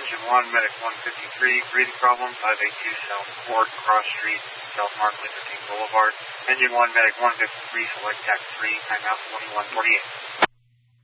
Engine 1, Medic 153, breathing problem, 582 South Ford Cross Street, South Mark Luther King Boulevard. Engine 1, Medic 153, select TAC 3, timeout 2148.